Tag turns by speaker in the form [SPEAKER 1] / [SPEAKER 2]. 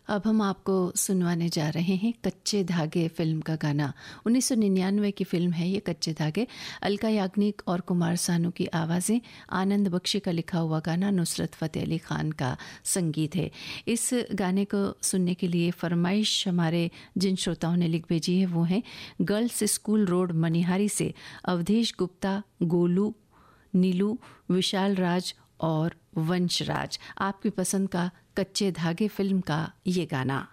[SPEAKER 1] अब हम आपको सुनवाने जा रहे हैं कच्चे धागे फिल्म का गाना। 1999 की फिल्म है ये कच्चे धागे। अलका याग्निक और कुमार सानू की आवाज़ें, आनंद बख्शी का लिखा हुआ गाना, नुसरत फ़तेह अली ख़ान का संगीत है। इस गाने को सुनने के लिए फरमाइश हमारे जिन श्रोताओं ने लिख भेजी है वो हैं गर्ल्स स्कूल रोड मनिहारी से अवधेश गुप्ता, गोलू, नीलू, विशाल राज और वंश राज। आपकी पसंद का कच्चे धागे फिल्म का ये गाना।